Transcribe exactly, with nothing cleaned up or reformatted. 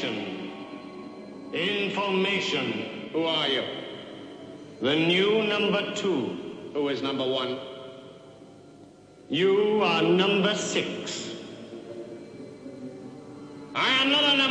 Information. Information. Who are you? The new number two. Who is number one? You are number six. I am not a